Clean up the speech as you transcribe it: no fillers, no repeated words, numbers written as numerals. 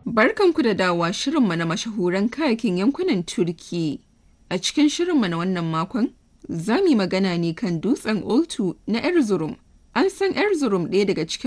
Barkanku da dawowa shirinmu na mashahuran kayakin yankunan Turki. A cikin shirinmu na wannan makon, za mu yi magana ne kan dutsen Oltu na Erzurum. An san Erzurum ɗaya daga cikin